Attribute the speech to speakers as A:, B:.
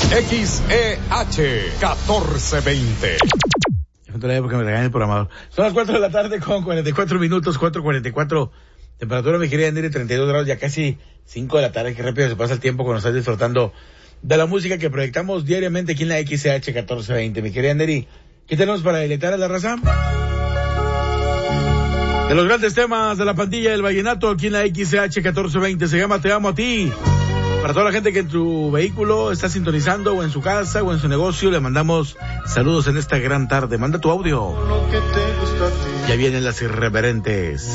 A: XEH 1420.
B: Porque me regaña el programador. Son las 4 de la tarde con 44 minutos, 4:44. Temperatura, mi querida Neri, 32 grados, ya casi 5 de la tarde. Qué rápido se pasa el tiempo cuando estás disfrutando de la música que proyectamos diariamente aquí en la XH 1420. Mi querida Neri, ¿qué tenemos para deleitar a la raza? De los grandes temas de la pandilla del vallenato aquí en la XH 1420 se llama Te Amo a Ti. Para toda la gente que en tu vehículo está sintonizando, o en su casa, o en su negocio, le mandamos saludos en esta gran tarde. Manda tu audio. Ya vienen las irreverentes.